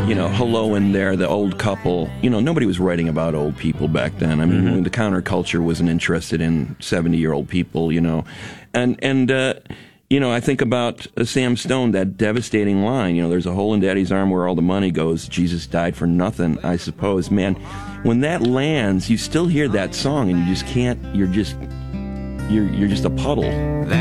Hello in there, the old couple. Nobody was writing about old people back then. I mean, the counterculture wasn't interested in 70-year-old people, And I think about Sam Stone, that devastating line, there's a hole in Daddy's arm where all the money goes. Jesus died for nothing, I suppose. Man, when that lands, you still hear that song and you just can't, you're just a puddle.